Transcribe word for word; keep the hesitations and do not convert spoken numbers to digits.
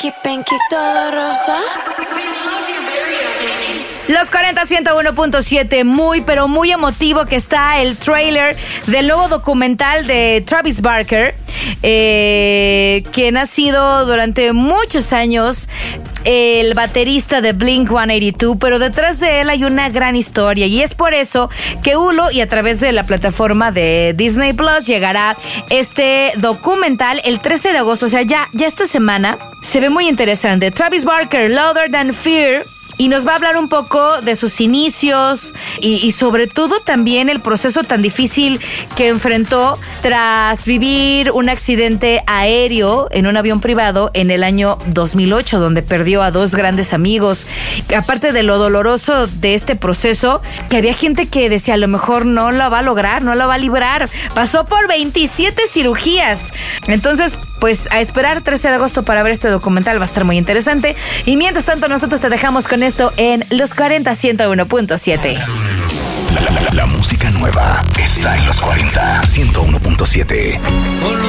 Pinky, pinky, todo rosa. Los cuarenta, ciento uno punto siete, muy, pero muy emotivo que está el trailer del nuevo documental de Travis Barker, eh, quien ha sido durante muchos años el baterista de Blink ciento ochenta y dos, pero detrás de él hay una gran historia y es por eso que Hulu y a través de la plataforma de Disney Plus llegará este documental el trece de agosto, o sea, ya, ya esta semana. Se ve muy interesante. Travis Barker, Louder Than Fear. Y nos va a hablar un poco de sus inicios y, y sobre todo también el proceso tan difícil que enfrentó tras vivir un accidente aéreo en un avión privado en el año dos mil ocho, donde perdió a dos grandes amigos. Aparte de lo doloroso de este proceso, que había gente que decía a lo mejor no la va a lograr, no la va a librar. Pasó por veintisiete cirugías. Entonces, pues a esperar trece de agosto para ver este documental, va a estar muy interesante. Y mientras tanto, nosotros te dejamos con esto en Los cuarenta, ciento uno punto siete. La, la, la, la música nueva está en Los cuarenta, ciento uno punto siete.